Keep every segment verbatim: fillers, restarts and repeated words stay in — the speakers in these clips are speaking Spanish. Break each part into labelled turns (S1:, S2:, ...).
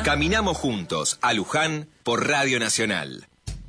S1: Caminamos juntos a Luján por Radio Nacional.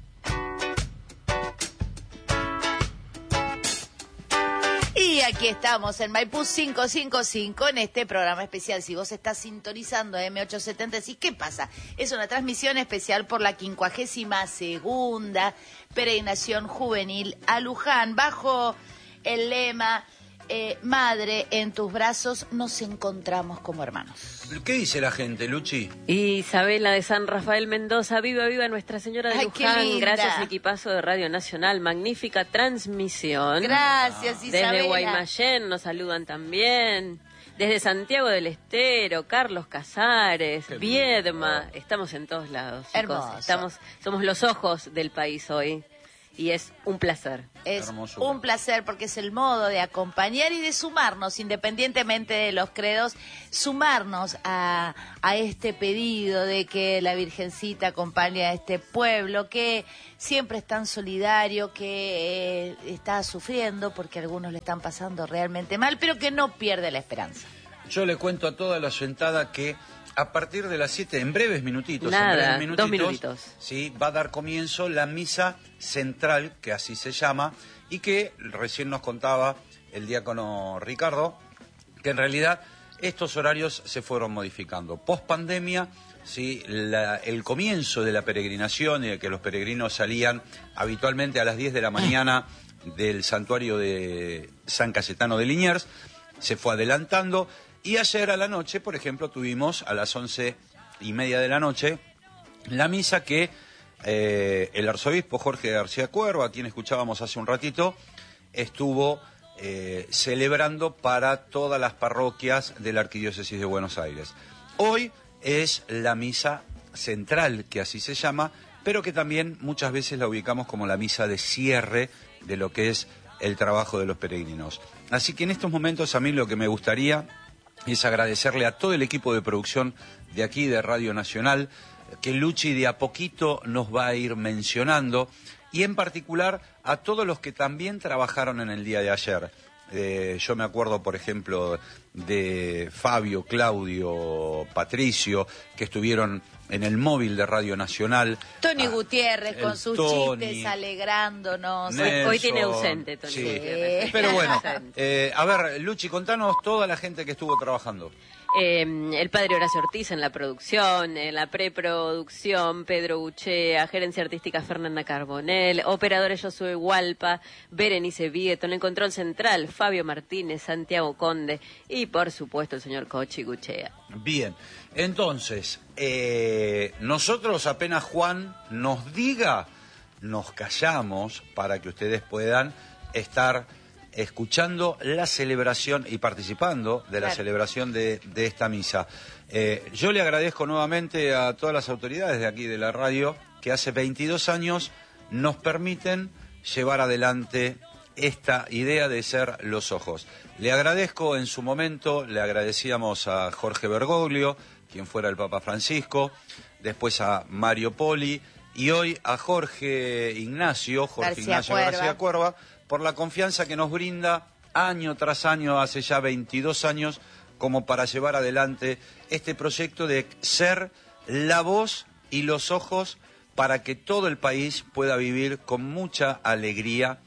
S2: Y aquí estamos en Maipú quinientos cincuenta y cinco en este programa especial. Si vos estás sintonizando M ochocientos setenta, ¿sí? ¿Qué pasa? Es una transmisión especial por la quincuagésima segunda peregrinación juvenil a Luján, bajo el lema eh, Madre, en tus brazos nos encontramos como hermanos.
S3: ¿Qué dice la gente, Luchi?
S4: Isabela de San Rafael Mendoza, viva, viva Nuestra Señora de
S2: Ay, qué
S4: Luján.
S2: linda.
S4: Gracias, equipazo de Radio Nacional. Magnífica transmisión.
S2: Gracias, Isabela.
S4: Desde Guaymallén nos saludan también. Desde Santiago del Estero, Carlos Casares, Viedma. Estamos en todos lados, chicos.
S2: Hermoso.
S4: Estamos, somos los ojos del país hoy. Y es un placer.
S2: Es
S3: Hermosura.
S2: un placer porque es el modo de acompañar y de sumarnos, independientemente de los credos, sumarnos a, a este pedido de que la Virgencita acompañe a este pueblo que siempre es tan solidario, que eh, está sufriendo porque algunos le están pasando realmente mal, pero que no pierde la esperanza.
S3: Yo le cuento a toda la sentada que a partir de las siete, en breves minutitos,
S4: Nada,
S3: en breves minutitos,
S4: dos minutitos.
S3: Sí, va a dar comienzo la misa central, que así se llama, y que recién nos contaba el diácono Ricardo, que en realidad estos horarios se fueron modificando. Post pandemia, sí, la, el comienzo de la peregrinación y de que los peregrinos salían habitualmente a las diez de la mañana del santuario de San Cayetano de Liniers, se fue adelantando. Y ayer a la noche, por ejemplo, tuvimos a las once y media de la noche la misa que eh, el arzobispo Jorge García Cuerva, a quien escuchábamos hace un ratito, estuvo eh, celebrando para todas las parroquias de la Arquidiócesis de Buenos Aires. Hoy es la misa central, que así se llama, pero que también muchas veces la ubicamos como la misa de cierre de lo que es el trabajo de los peregrinos. Así que en estos momentos a mí lo que me gustaría es agradecerle a todo el equipo de producción de aquí, de Radio Nacional, que Luchi de a poquito nos va a ir mencionando, y en particular a todos los que también trabajaron en el día de ayer. Eh, yo me acuerdo, por ejemplo, de Fabio, Claudio, Patricio, que estuvieron en el móvil de Radio Nacional.
S2: Tony
S3: Ah,
S2: Gutiérrez con
S3: el
S2: sus
S3: Tony,
S2: chistes, alegrándonos.
S3: Nelson.
S4: Hoy tiene ausente, Tony
S3: Sí.
S4: Gutiérrez.
S3: Pero bueno,
S4: Ausente.
S3: eh, a ver, Luchi, contanos toda la gente que estuvo trabajando.
S4: Eh, el padre Horacio Ortiz en la producción, en la preproducción, Pedro Buchea, gerencia artística Fernanda Carbonell, operadores Josué Hualpa, Berenice Vieto, en el control central Fabio Martínez, Santiago Conde y por supuesto el señor Cochi Guchea.
S3: Bien, entonces, eh, nosotros apenas Juan nos diga, nos callamos para que ustedes puedan estar escuchando la celebración y participando de la
S2: Claro.
S3: celebración de, de esta misa. Eh, yo le agradezco nuevamente a todas las autoridades de aquí de la radio que hace veintidós años nos permiten llevar adelante esta idea de ser los ojos. Le agradezco en su momento, le agradecíamos a Jorge Bergoglio, quien fuera el Papa Francisco, después a Mario Poli y hoy a Jorge Ignacio, Jorge
S2: García
S3: Ignacio
S2: Cuerva.
S3: García Cuerva, por la confianza que nos brinda año tras año, hace ya veintidós años, como para llevar adelante este proyecto de ser la voz y los ojos para que todo el país pueda vivir con mucha alegría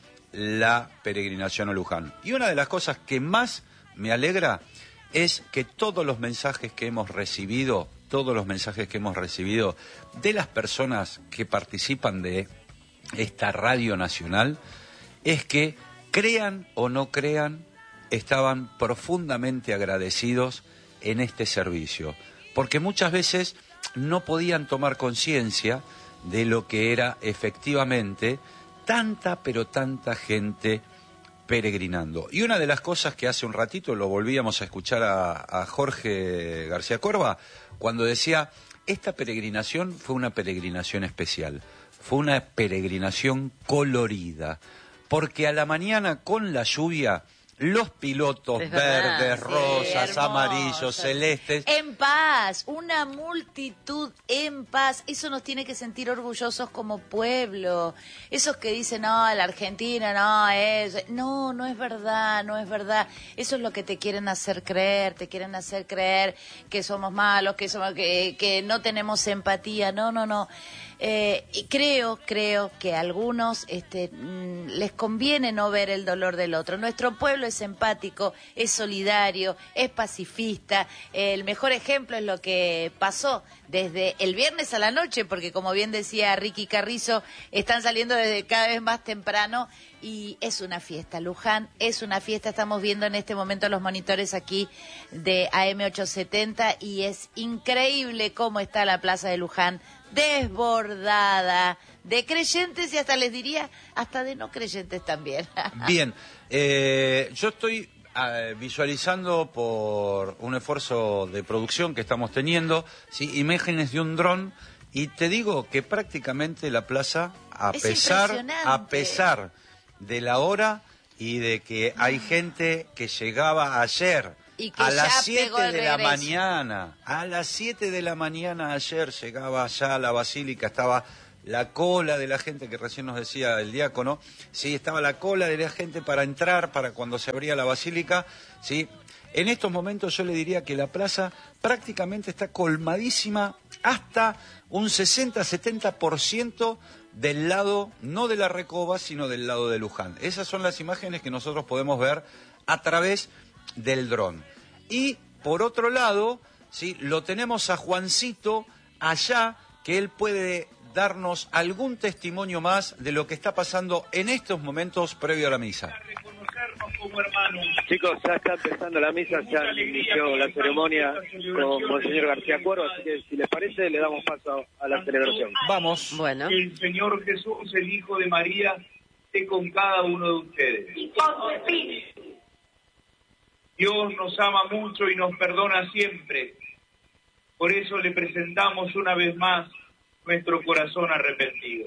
S3: la peregrinación a Luján. Y una de las cosas que más me alegra es que todos los mensajes que hemos recibido, todos los mensajes que hemos recibido de las personas que participan de esta Radio Nacional, es que, crean o no crean, estaban profundamente agradecidos en este servicio, porque muchas veces no podían tomar conciencia de lo que era efectivamente tanta, pero tanta gente peregrinando. Y una de las cosas que hace un ratito lo volvíamos a escuchar a, a Jorge García Cuerva, cuando decía, esta peregrinación fue una peregrinación especial, fue una peregrinación colorida, porque a la mañana con la lluvia los pilotos
S4: Es verdad.
S3: verdes,
S2: Sí,
S3: rosas,
S2: hermoso.
S3: amarillos, celestes.
S2: En paz, una multitud en paz. Eso nos tiene que sentir orgullosos como pueblo. Esos que dicen, no, la Argentina no es... No, no es verdad, no es verdad. Eso es lo que te quieren hacer creer. Te quieren hacer creer que somos malos, que, somos, que, que no tenemos empatía. No, no, no. Eh, y creo, creo que a algunos este, mm, les conviene no ver el dolor del otro. Nuestro pueblo es empático, es solidario, es pacifista. El mejor ejemplo es lo que pasó desde el viernes a la noche, porque como bien decía Ricky Carrizo, están saliendo desde cada vez más temprano y es una fiesta. Luján es una fiesta. Estamos viendo en este momento los monitores aquí de A M ochocientos setenta y es increíble cómo está la plaza de Luján, desbordada de creyentes y hasta les diría, hasta de no creyentes también.
S3: Bien, eh, yo estoy eh, visualizando por un esfuerzo de producción que estamos teniendo, ¿sí? Imágenes de un dron y te digo que prácticamente la plaza, a
S2: Es
S3: pesar,
S2: impresionante.
S3: a pesar de la hora y de que hay gente que llegaba ayer
S2: Y que
S3: a
S2: ya
S3: las
S2: pegó
S3: siete
S2: el
S3: de la
S2: regreso.
S3: mañana, a las siete de la mañana ayer llegaba allá a la basílica, estaba la cola de la gente que recién nos decía el diácono, sí, estaba la cola de la gente para entrar, para cuando se abría la basílica, sí. En estos momentos yo le diría que la plaza prácticamente está colmadísima hasta un sesenta a setenta por ciento del lado, no de la Recoba, sino del lado de Luján. Esas son las imágenes que nosotros podemos ver a través del dron. Y por otro lado, ¿sí? Lo tenemos a Juancito allá, que él puede darnos algún testimonio más de lo que está pasando en estos momentos previo a la misa.
S5: Chicos, ya está empezando la misa, ya inició la ceremonia con Monseñor García Cuervo, así que si les parece le damos paso a la celebración.
S3: Vamos.
S4: Bueno.
S6: Que el Señor Jesús, el Hijo de María, esté con cada uno de ustedes. Dios nos ama mucho y nos perdona siempre. Por eso le presentamos una vez más nuestro corazón arrepentido.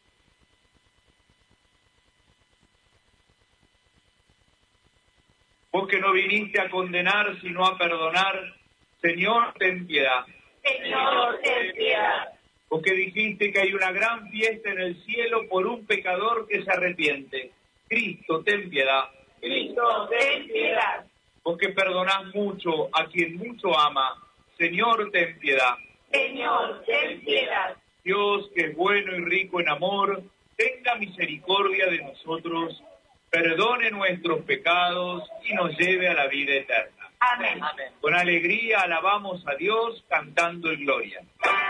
S6: Vos que no viniste a condenar, sino a perdonar, Señor, ten piedad.
S7: Señor, ten piedad.
S6: Vos que dijiste que hay una gran fiesta en el cielo por un pecador que se arrepiente. Cristo, ten piedad.
S7: Cristo, ten piedad.
S6: Vos que perdonás mucho a quien mucho ama, Señor, ten piedad.
S7: Señor, ten piedad.
S6: Dios, que es bueno y rico en amor, tenga misericordia de nosotros, perdone nuestros pecados y nos lleve a la vida eterna.
S7: Amén.
S6: Con alegría alabamos a Dios cantando en gloria.